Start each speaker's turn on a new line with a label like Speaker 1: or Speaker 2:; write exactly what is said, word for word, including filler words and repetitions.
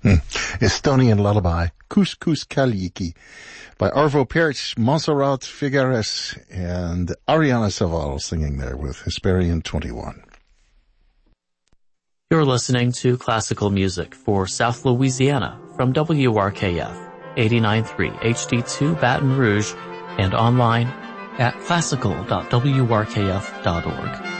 Speaker 1: Hmm. Estonian lullaby, Couscous Kalyiki, by Arvo Pärt, Montserrat Figueres, and Ariana Saval singing there with Hesperian twenty-one.
Speaker 2: You're listening to classical music for South Louisiana from W R K F, eighty-nine point three H D two Baton Rouge, and online at classical dot w r k f dot org.